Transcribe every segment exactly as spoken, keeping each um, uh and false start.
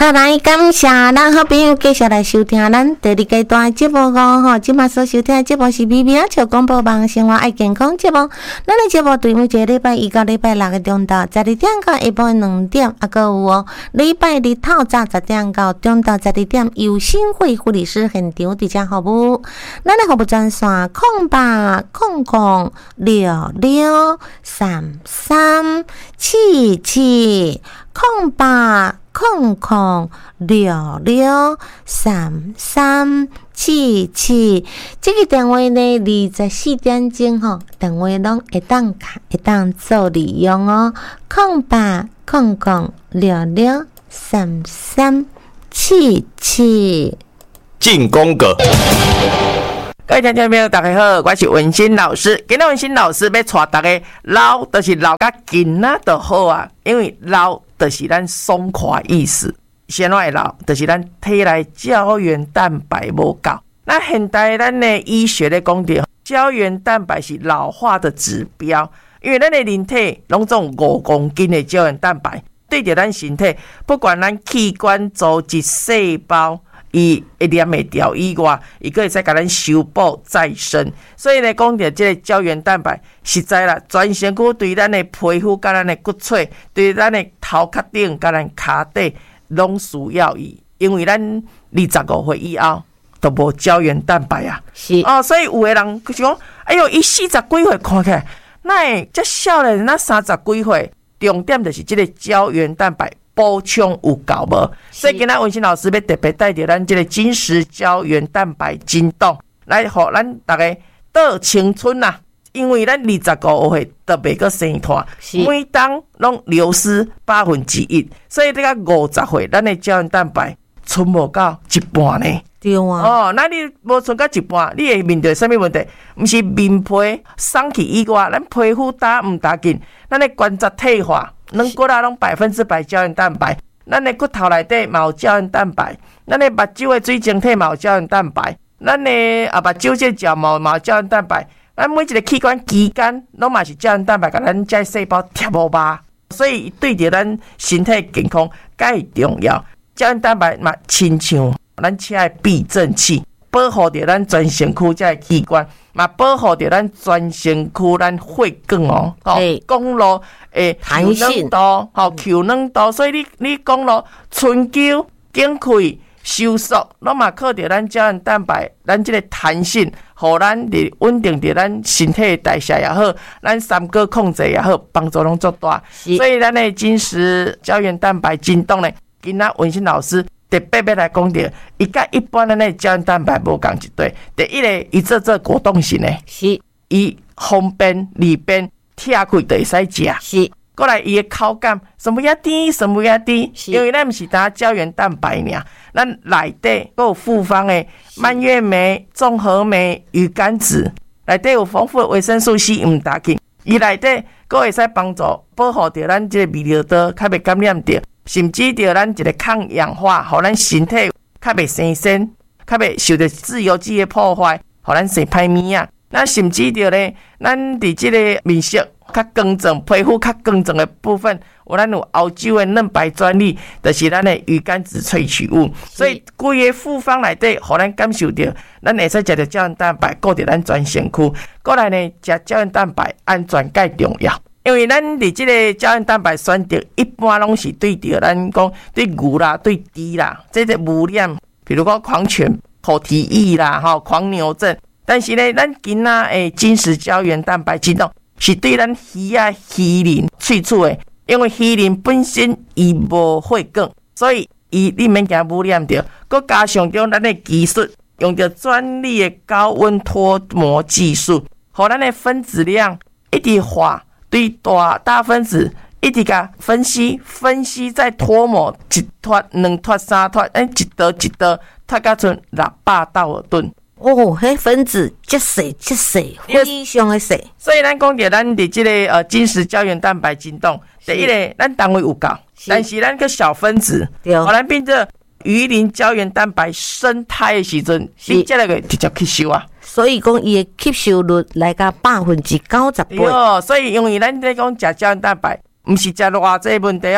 好，来感谢咱好朋友继续来收听咱第二阶段的节目哦吼。今麦所收听的节目是咪咪啊笑广播网生活爱健康节目。咱的节目对每一个礼拜一到礼拜六个中昼十二点到下晡两点，啊，还有哦礼拜日透早十点到中昼十二点，由新会护理师现场伫遮服务。咱的服务专线空八空空六六三三七七空八。空空六六三三七七，这个电话呢，二十四点钟吼，电话拢会当卡，会当做利用哦。空八空空六六三三七七， 进攻阁。 各位听众朋友，大家好，我是文心老师。今日文心老师要带大家老，就是老甲近啊就好啊，因为老就是咱爽快意思。先来老，就是咱体内胶原蛋白无够。那现代咱的医学咧讲到，胶原蛋白是老化的指标，因为咱的人体拢总五公斤的胶原蛋白，对着咱身体，不管咱器官、组织、细胞。伊会黏会掉以外，伊个会使甲咱修补再生，所以呢，讲到这个胶原蛋白，实在啦，全身躯对咱的皮肤、甲咱的骨髓、对咱的头壳顶、甲咱骹底，拢需要伊，因为咱二十五岁以后都无胶原蛋白啊。 是哦，所以有的人就讲，哎哟，伊四十几岁看起来，那会这少年那三十几岁，重点就是这个胶原蛋白。补充有够无？所以今仔文心老师要特别带着咱这个金石胶原蛋白精冻来，互咱大家倒青春呐、啊！因为咱二十五岁都袂个生团，每当拢流失百分之一，所以这个五十岁，咱的胶原蛋白剩无到一半呢。 对啊。 哦，那你无剩到一半，你会面对什么问题？不是面皮松去以外，咱皮肤打唔打紧，咱的关节退化。软骨啊，拢百分之百胶原蛋白。咱的骨头内底嘛有胶原蛋白，咱的目睭的水晶体嘛有胶原蛋白，咱的啊目睭这角毛嘛有胶原蛋白。咱每一个器官肌间拢嘛是胶原蛋白，甲咱这细胞贴无吧。所以对着咱身体健康介重要。胶原蛋白嘛，亲像咱车的避震器，保护着咱全身躯这器官。嘛，保护着咱全身躯咱血管哦，吼、哦，公路诶弹性度，吼 Q 软度，所以你你公路春秋、景开、收缩，拢嘛靠着咱胶原蛋白，咱这个弹性，互咱伫稳定着咱身体的代谢也好，咱三高控制也好，帮助拢足大。所以咱的金石胶原蛋白精冻咧，今仔文心老师。特别要来讲到，伊甲一般的那胶原蛋白无共一对。第一个，伊做做果冻型的， 是伊方便里边拆开就会使食。 是， 过来伊的口感什么也甜，什么也甜，因为咱毋是单胶原蛋白尔，咱内底还有复方的蔓越莓、综合莓、鱼肝子，内底有丰富的维生素 C， 毋打紧。伊内底还会使帮助保护着咱这个泌尿道，较袂感染着。甚至着咱一个抗氧化，互咱身体较袂生銎，较袂受到自由基的破坏，互咱生歹物啊。那甚至着咧，咱伫即个面色较光泽、皮肤较光泽的部分，有咱有欧洲的嫩白专利，就是咱的鱼肝子萃取物。所以规个复方内底，互咱感受到，咱会使食到胶原蛋白，顾着咱全身躯。过来呢，食胶原蛋白安全介重要。因为咱伫即个胶原蛋白选择一般拢是对着咱讲对牛啦、对猪啦，这个污染，比如讲狂犬口蹄疫啦、吼狂牛症。但是呢，咱今仔诶金石胶原蛋白精冻是对咱鱼啊、鱼鳞萃取的，因为鱼鳞本身伊无血管，所以伊你免惊污染着。佮加上着咱的技术，用着专利的高温脱模技术，互咱的分子量一直化。对大大分子一直甲分析分析，再脱模一脱、两脱、三脱，哎，一道一道脱甲剩六百道尔吨。 哦，迄分子真细真细，非常的细。 所以咱讲着咱伫即个呃金石胶原蛋白精冻，第一个咱单位有够，但是咱个小分子，互咱变做鱼鳞胶原蛋白生态的时阵，你这个直接吸收啊。 所以讲，伊的吸收率来到百分之九十八。 哦，所以因为咱在讲食胶原蛋白，毋是食偌济问题哦，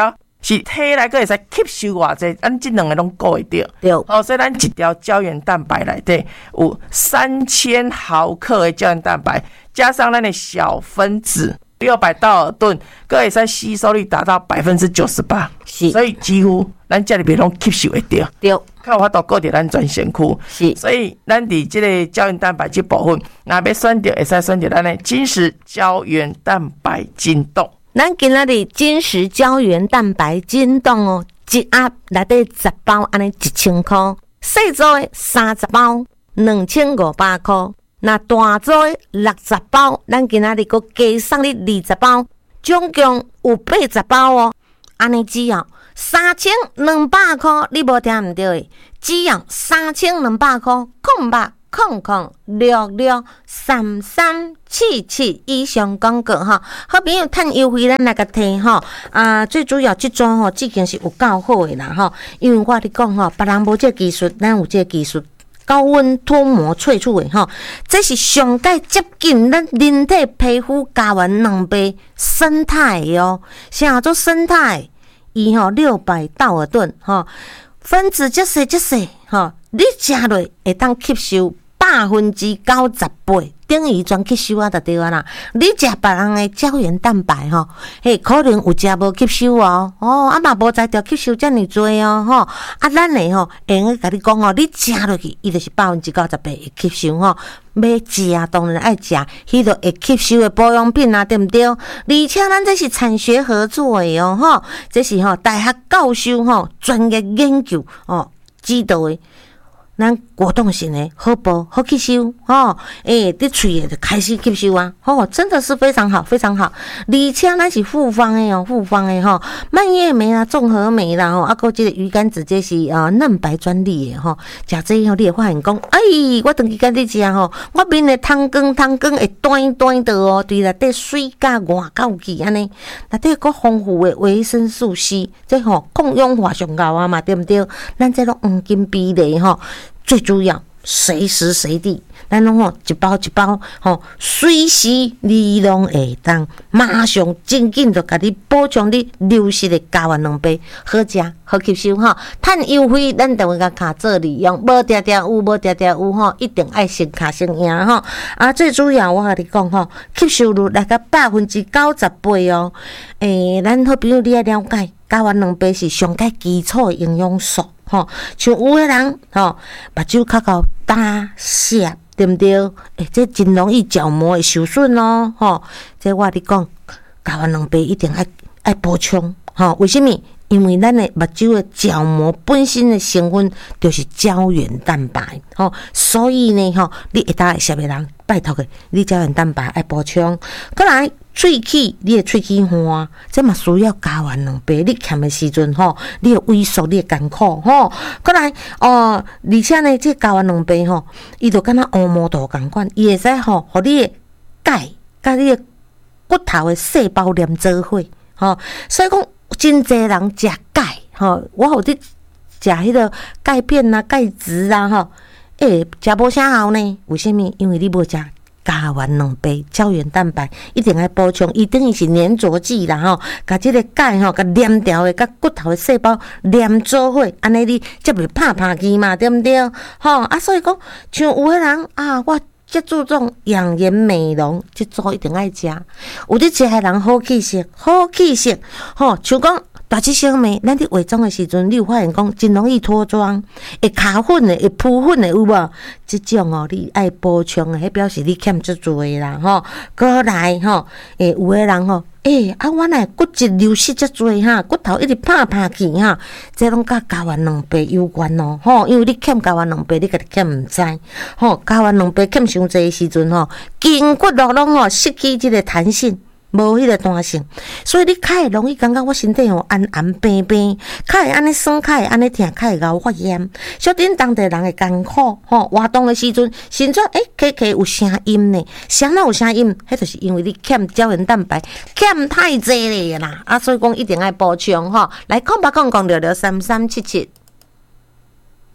是体内个会使吸收偌济，咱即两个拢顾会到。 对， 哦，所以咱一条胶原蛋白内底有三千毫克的胶原蛋白，加上咱的小分子六百道尔顿，个会使吸收率达到百分之九十八，所以几乎咱这里边拢吸收会到。 对， 较有法度顾着咱全身躯。 是， 所以咱伫即个胶原蛋白这部分，若要选择，会使选择咱的金石胶原蛋白精冻。 咱今仔日金石胶原蛋白精冻哦，一盒内底十包，安尼一千块；细组的三十包，两千五百块；那大组的六十包，咱今仔日佫加送你二十包，总共有八十包哦。安尼只要三千两百块，你无听毋对的，只要三千两百块，空吧。空空六六三三七七以上广告哈，好朋友趁优惠咱来个提哈啊！最主要这种吼，已经是有够好的啦哈，因为我咧讲吼，别人无这技术，咱有这技术，高温脱膜萃取的哈，这是上界接近咱人体皮肤胶原两倍生态的哦。啥做生态？伊吼六百道尔顿哈，分子这细这细哈，你食落会当吸收。百分之九十八，等于全吸收啊，就对啊啦。你食别人的胶原蛋白吼，嘿，可能有食无吸收哦，哦，啊嘛无才调吸收遮尔多哦，吼，啊，咱的吼，会用甲你讲哦，你食落去，伊就是百分之九十八会吸收吼。要食当然爱食，迄个会吸收的保养品啊，对毋对？而且咱这是产学合作的哦，吼，这是吼大学教授吼专业研究哦指导的。咱果冻型的好薄好吸收哦，诶、欸，你嘴也就开始吸收啊，哦，真的是非常好，非常好。而且咱是复方的哦，复方的吼，蔓越莓啦、综合莓啦，吼，啊，个这个鱼肝子这是啊嫩白专利的吼，食这后你会发现讲，哎，我长期甲你食吼，我面的汤羹汤羹会端端的哦，对内底水甲外够去安尼，内底个丰富的维生素 C， 这吼抗氧化上高啊嘛，对不对？咱这种黄金比例吼。最主要，随时随地，咱拢吼一包一包吼，随时你拢会当马上紧紧就甲你补充你流失的胶原两倍，好食好吸收吼。趁优惠，咱就会甲卡做利用，无定定有，无定定有吼，一定爱先卡先赢吼。啊，最主要我甲你讲吼，吸收率来到百分之九十八哦。诶、欸，咱好朋友你爱了解，胶原两倍是上界基础的营养素。吼，像有的人吼，目睭较高大涩，对毋对？诶，这真容易角膜会受损哦。吼，这我你讲，胶原两倍一定爱爱补充。吼，为什么？因为咱的目睭的角膜本身的成分就是胶原蛋白。吼，所以呢，吼，你会当会涩的人，拜托个，你胶原蛋白爱补充。过来。喙齿，你的喙齿花，这嘛需要胶原两倍。你欠的时阵吼，你的萎缩，你的艰苦吼。过来哦，而且呢，这胶原两倍吼，伊就敢若乌毛豆共款，伊会使吼，互你的钙甲你的骨头的细胞连做伙吼。所以讲，真侪人食钙吼，我互你食迄个钙片啊、钙质啊吼，诶，食无啥效呢？为什么？因为你无食。胶原两倍，胶原蛋白一定要补充，伊等于是粘着剂啦吼，甲即个钙吼，甲粘条的，甲骨头的细胞粘做伙，安尼你才袂拍拍去嘛，对毋对？吼啊，所以讲，像有的人啊，我遮注重养颜美容，即组一定爱食。有伫食的人好气色，好气色，吼，像讲。大只小妹，咱伫化妆的时阵，你有发现讲真容易脱妆，会卡粉的，会扑粉的，有无？即种哦，你爱补充的，迄表示你欠足多的啦，吼。过来吼，诶，有的人吼，诶、欸，啊，我乃骨质流失足多哈，骨头一直拍拍去哈，这拢甲胶原两倍有关哦，吼，因为你欠胶原两倍，你家己欠毋知，吼，胶原两倍欠伤济的时阵吼，筋骨落拢吼失去即个弹性。无迄个弹性，所以你较会容易感觉我身体吼暗暗病病，较会安尼酸，较会安尼疼，较会熬发炎。小顶当地人会艰苦吼，活动的时阵，身体诶，咳咳有声音呢，啥哪有声音？迄就是因为你欠胶原蛋白欠太济咧啦，啊，所以讲一定爱补充吼。来，空白空空聊聊三三七七。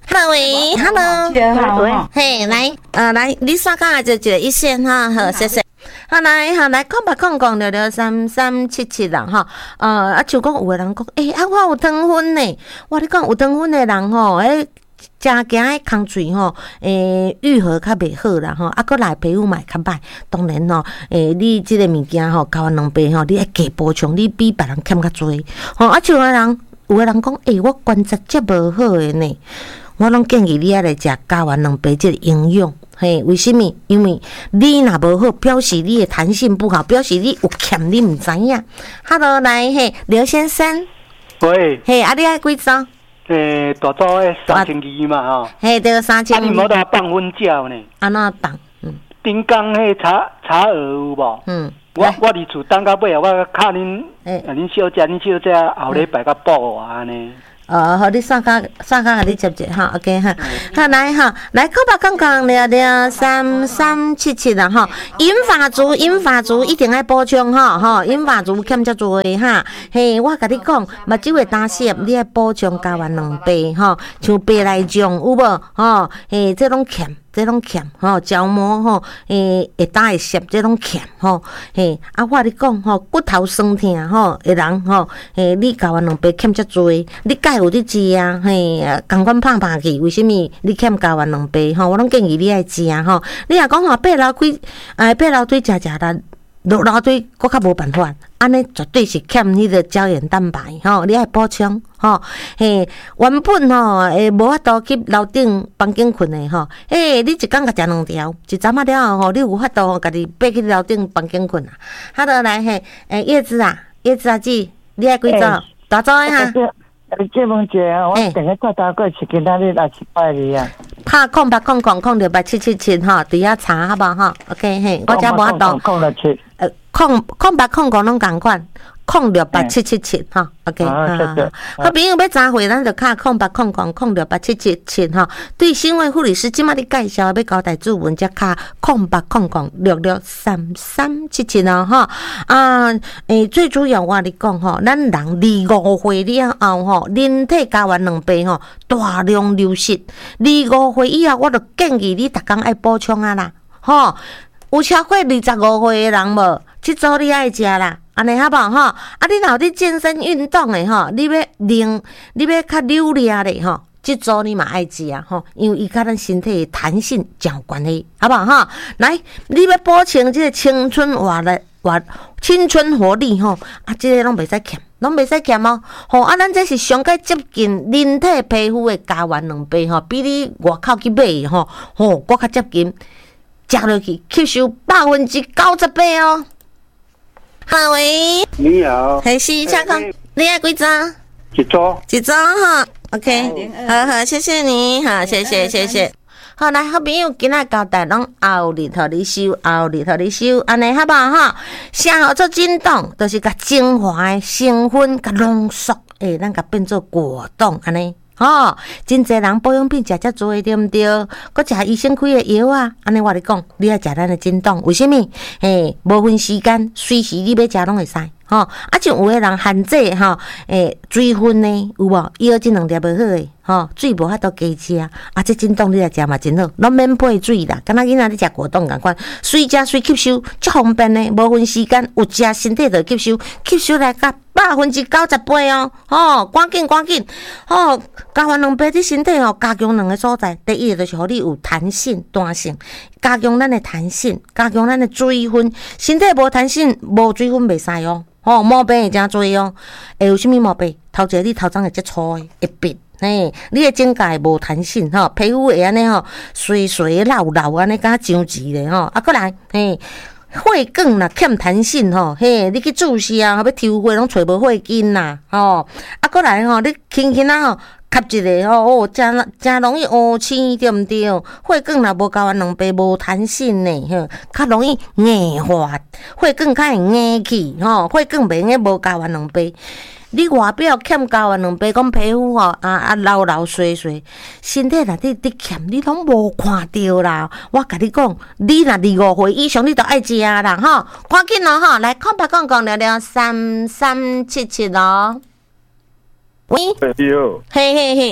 ，Hello 喂 ，Hello，嘿，来，呃，来，你刷卡就一个一线哈，好，谢谢。好来，好来，空白空空聊聊三三七七人哈，呃，啊，就讲有个人讲，诶、欸，啊，我有糖分呢，我你讲有糖分的人吼，诶、欸。食惊迄空喙吼，诶，愈合较袂好啦吼，啊，搁来皮肤嘛较歹。当然吼，诶，你即个物件吼，交完两杯吼，你爱加补充，你比别人欠较多。吼，啊，像有人有个人讲，诶、欸，我关节足无好诶呢，我拢建议你爱来食交完两杯即个营养。嘿，为什么？因为你若无好，表示你的弹性不好，表示你有欠，你毋知影。Hello， 来嘿，刘先生。 喂。 嘿，啊，你爱几张？ 诶，大组诶三千二嘛吼， 嘿，对三千二。啊， 你无得放分饺呢？ 安怎放？嗯。 顶工迄茶茶鹅有无？嗯。我我伫厝等到尾啊，我敲恁，诶，恁小姐，恁小姐后礼拜甲补我安尼。 哦，好，你刷卡刷卡，给你接接哈 ，OK 哈，好来哈，来空白空空聊聊三三七七啦哈，银发族银发族一定要补充哈哈，银发族欠遮多哈，嘿，我甲你讲，目睭会干涩，你要补充加完两杯哈，像白内障有无吼？嘿，这拢欠。这拢欠吼，胶膜吼，诶，会打会涩，这拢欠吼，嘿，啊，我你讲吼，骨头酸痛吼，的人吼，嘿，你交完两杯欠遮多，你钙有伫食啊，嘿，共款拍拍去，为什么你欠交完两杯吼？我拢建议你爱食吼，你若讲吼爬楼梯，哎，爬楼梯食食啦。落楼梯搁较无办法，安尼绝对是欠迄个胶原蛋白吼，你爱补充吼。嘿，原本吼诶无法度去楼顶房间困的吼，诶，你一工甲食两条，一早仔了后吼，你有法度家己爬去楼顶房间困啊。好的，来嘿，诶，叶子啊，叶子阿姊，你爱几组？大组诶哈。 这问题我等下再打过去，今仔日来去拜你啊。 拍空八空空空六八七七七哈，底下查好不好哈 ？OK 嘿，我遮无法度。 空六七。 呃，空空八空空拢共款，空六八七七七哈。OK， 好好好。好朋友要查回，咱就卡空八空空空六八七七七哈。对新卫护理师即马咧介绍要交代注文，则卡空八空空六六三三七七哦哈。啊，诶，最主要我咧讲吼，咱人二五岁了后吼，人体加完两杯吼，大量流失。二五岁以后，我就建议你逐工爱补充啊啦，吼。有超过二十五岁的人无，即组你爱食啦，安尼好无吼？啊，你若有伫健身运动的吼，你要练，你要较溜力的吼，即组你嘛爱食啊吼，因为伊甲咱身体的弹性真有关系，好无吼？来，你要补充即个青春活力、活青春活力吼，啊，即个拢袂使欠。拢袂使欠哦，吼啊！咱这是上界接近人体皮肤的加完两倍吼，比你外口去买吼，吼，搁较接近。食落去吸收百分之九十八哦。哈喂， 你好， 还是请讲，你爱几张？ 一组， 一张哈 ，OK， 好好，谢谢你，好，谢谢谢谢。好来，好朋友今仔交代拢后日互你收，后日互你收，安尼好不好哈？啥好做震动，就是甲精华的成分甲浓缩，诶，咱甲变做果冻安尼。吼，真侪人保养品食遮多对毋对？搁食医生开的药啊，安尼我咧讲，你要食咱的震动，为什么？嘿，无分时间，随时你要食拢会使。吼，啊，像有个人限制吼，诶，水分呢有无？以后即两粒无好诶，吼，水无法度加食，啊，这震动你来食嘛真好，拢免配水啦。敢若囡仔咧食果冻共款，水食水吸收，足方便呢，无分时间，有食身体就吸收，吸收来甲百分之九十八哦，吼，赶紧赶紧，吼，加完两杯，你身体吼加强两个所在，第一个就是互你有弹性、弹性，加强咱的弹性，加强咱的水分，身体无弹性、无水分袂使哦。吼，毛病会真多哦。会有啥物毛病？头一个你头鬃会遮粗的，会闭。嘿，你的指甲会无弹性吼，皮肤会安尼吼，碎碎老老安尼，敢张直咧吼。啊，过来，嘿，血管啦欠弹性吼，嘿，你去注射啊，要抽血拢找无血筋啦，吼。啊，过来吼，你轻轻啊吼。吸一个吼，哦，真真容易乌青，对毋对？血管若无交完两杯，无弹性呢，吼，较容易硬化，血管较会硬去，吼，血管袂用无交完两杯。你外表欠交完两杯，讲皮肤吼啊啊老老碎碎，身体内底伫欠，你拢无看到啦。我甲你讲，你若二五岁以上，你都爱食啦，吼，赶紧咯，吼，来空白讲讲聊聊三三七七咯。喂， 你好， 嘿嘿嘿，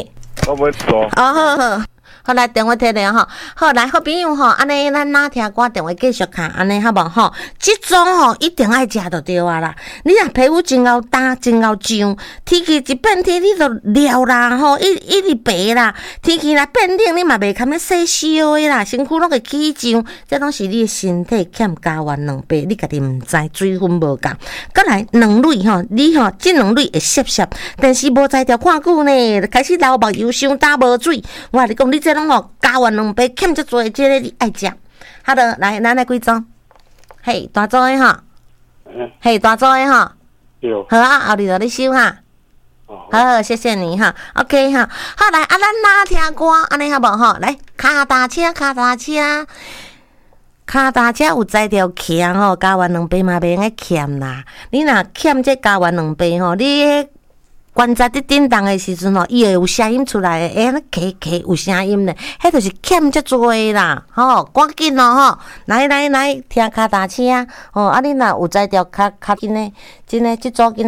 我们走。 哦，好好。好，来电话摕来吼，好来好朋友吼，安尼咱哪听歌电话继续看，安尼好无吼？即种吼一定爱食就对啊啦。你若皮肤真够干、真够痒，天气一变天你就撩啦吼，一一直白啦。天气若变冷，你嘛袂堪咧洗烧的啦，身躯拢会起痒，这拢是你的身体欠加元两倍，你家己毋知，水分无够。再来两类吼，你吼即两类会涩涩，但是无才调看久呢，开始流目疣伤打无水。我跟你讲，你这拢吼加完两杯，欠遮多的，这个你爱食。好的，来，咱来几组？嘿，大组的哈，嘿，大组的哈， 有。 好啊，后日就你收哈。好好，谢谢你哈。OK 哈，好来啊，咱哪听歌？安尼好无吼？来，卡达车，卡达车，卡达车有载条欠吼，加完两杯嘛袂用个欠啦。你若欠这加完两杯吼，你。观察伫震动的时阵吼，伊会有声音出来的，哎，那咳咳有声音咧，迄就是欠遮多啦，吼，赶紧哦吼，来来来，听卡达车，吼，啊你若有载条较较紧的，真诶，即组紧。